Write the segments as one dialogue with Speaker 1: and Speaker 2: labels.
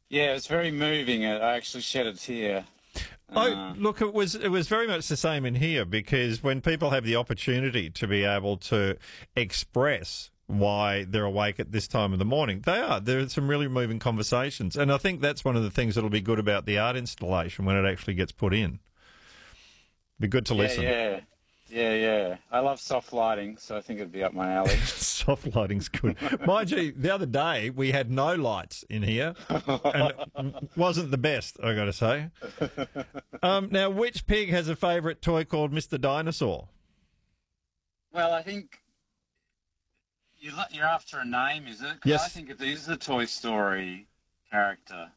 Speaker 1: Yeah, it's very moving. I actually shed a tear.
Speaker 2: Oh, look, it was very much the same in here because when people have the opportunity to be able to express why they're awake at this time of the morning, there are some really moving conversations, and I think that's one of the things that'll be good about the art installation when it actually gets put in. Be good to listen.
Speaker 1: Yeah. I love soft lighting, so I think it'd be up my alley.
Speaker 2: Soft lighting's good. Mind you, the other day we had no lights in here, and it wasn't the best, I got to say. Now, which pig has a favourite toy called Mr. Dinosaur?
Speaker 1: Well, I think you're after a name, is it? 'Cause
Speaker 2: Yes.
Speaker 1: I think it is the Toy Story character.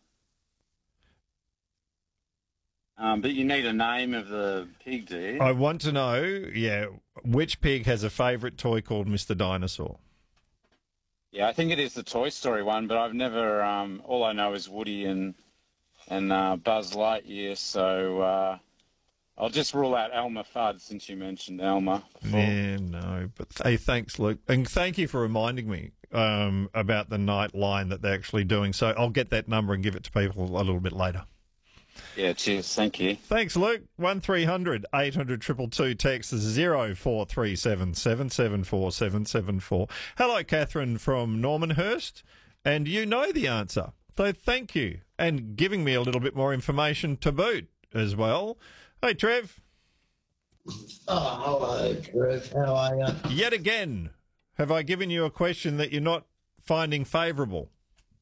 Speaker 1: But you need a name of the pig, do you?
Speaker 2: I want to know, which pig has a favourite toy called Mr. Dinosaur?
Speaker 1: Yeah, I think it is the Toy Story one, but I've never. All I know is Woody and Buzz Lightyear, so I'll just rule out Elmer Fudd since you mentioned Elmer before.
Speaker 2: Yeah, no. But hey, thanks, Luke. And thank you for reminding me about the night line that they're actually doing. So I'll get that number and give it to people a little bit later.
Speaker 1: Yeah, cheers. Thank you.
Speaker 2: Thanks, Luke. 1300 800 222. Text is 0437 774 774. Hello, Catherine from Normanhurst. And you know the answer. So thank you. And giving me a little bit more information to boot as well. Hey, Trev.
Speaker 3: Oh, hello, Trev. How are you?
Speaker 2: Yet again, have I given you a question that you're not finding favourable?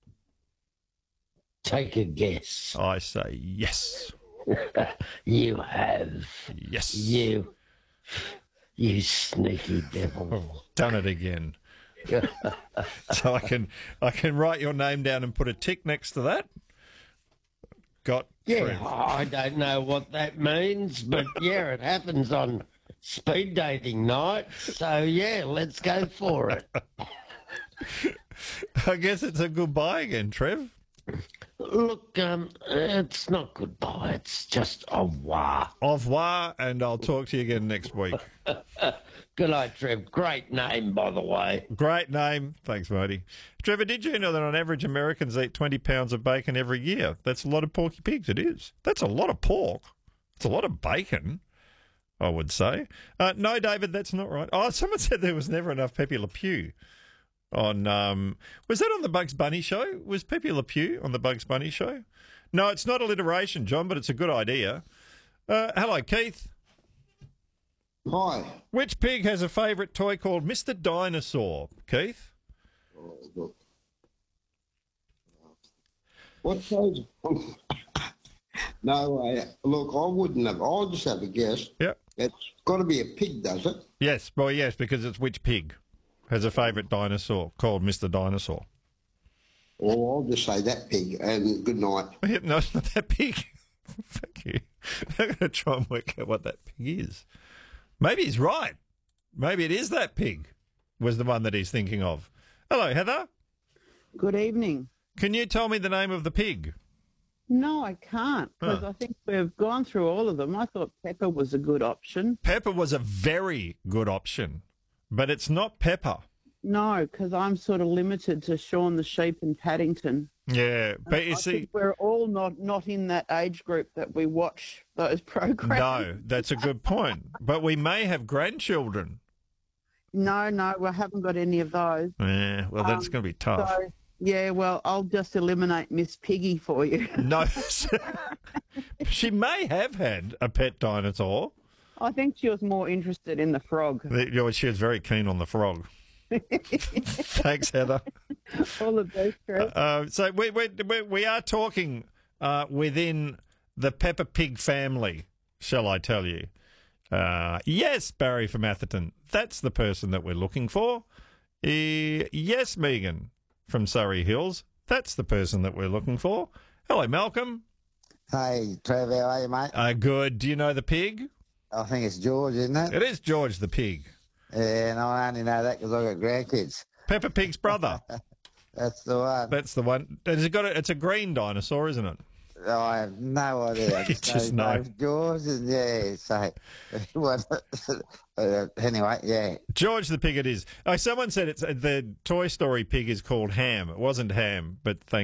Speaker 3: Take a guess.
Speaker 2: I say yes.
Speaker 3: You have.
Speaker 2: Yes.
Speaker 3: You sneaky devil.
Speaker 2: Oh, done it again. So I can write your name down and put a tick next to that. Got
Speaker 3: Yeah,
Speaker 2: Trev.
Speaker 3: I don't know what that means, but yeah, it happens on speed dating night. So yeah, let's go for it.
Speaker 2: I guess it's a goodbye again, Trev.
Speaker 3: Look, it's not goodbye. It's just au revoir.
Speaker 2: Au revoir, and I'll talk to you again next week.
Speaker 3: Good night, Trev. Great name, by the way.
Speaker 2: Great name. Thanks, Marty. Trevor, did you know that on average Americans eat 20 pounds of bacon every year? That's a lot of porky pigs. It is. That's a lot of pork. It's a lot of bacon, I would say. No, David, that's not right. Oh, someone said there was never enough Pepe Le Pew. Was that on the Bugs Bunny show? Was Pepe Le Pew on the Bugs Bunny show? No, it's not alliteration, John, but it's a good idea. Hello, Keith.
Speaker 4: Hi.
Speaker 2: Which pig has a favourite toy called Mr. Dinosaur, Keith?
Speaker 4: Oh, look. What size? No way. Look, I wouldn't have. I'll just have a guess.
Speaker 2: Yep.
Speaker 4: It's got to be a pig, does it?
Speaker 2: Yes, well, yes, because it's which pig has a favourite dinosaur called Mr. Dinosaur?
Speaker 4: Or I'll just say that pig, and good night.
Speaker 2: No, it's not that pig. Thank you. I'm going to try and work out what that pig is. Maybe he's right. Maybe it is that pig was the one that he's thinking of. Hello, Heather.
Speaker 5: Good evening.
Speaker 2: Can you tell me the name of the pig?
Speaker 5: No, I can't, because
Speaker 2: Huh.
Speaker 5: I think we've gone through all of them. I thought Pepper was a good option.
Speaker 2: Pepper was a very good option, but it's not Pepper.
Speaker 5: No, because I'm sort of limited to Shaun the Sheep and Paddington.
Speaker 2: Yeah, but you
Speaker 5: I
Speaker 2: see,
Speaker 5: think we're all not in that age group that we watch those programs.
Speaker 2: no, that's a good point. But we may have grandchildren.
Speaker 5: No, we haven't got any of those.
Speaker 2: Yeah, well, that's going to be tough.
Speaker 5: So, yeah, well, I'll just eliminate Miss Piggy for you.
Speaker 2: No, she may have had a pet dinosaur.
Speaker 5: I think she was more interested in the frog.
Speaker 2: She was very keen on the frog. Thanks, Heather.
Speaker 5: All the best, Chris.
Speaker 2: So we are talking within the Peppa Pig family, shall I tell you? Yes, Barry from Atherton. That's the person that we're looking for. Yes, Megan from Surrey Hills. That's the person that we're looking for. Hello, Malcolm.
Speaker 6: Hey, Trevor, how are you, mate?
Speaker 2: Good. Do you know the pig?
Speaker 6: I think it's George, isn't it?
Speaker 2: It is George the pig.
Speaker 6: Yeah, and I only know that because I've got grandkids.
Speaker 2: Peppa Pig's brother.
Speaker 6: That's the one.
Speaker 2: That's the one. It's a green dinosaur, isn't it?
Speaker 6: Oh, I have no idea. I
Speaker 2: You just know.
Speaker 6: his name's George, and yeah, so anyway, yeah.
Speaker 2: George the pig it is. Someone said it's the Toy Story pig is called Ham. It wasn't Ham, but thank